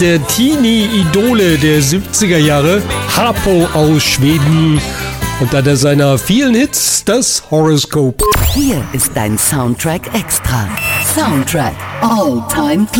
Der Teenie-Idole der 70er Jahre, Harpo aus Schweden. Und einer seiner vielen Hits, das Horoskop. Hier ist dein Soundtrack Extra. Soundtrack All Time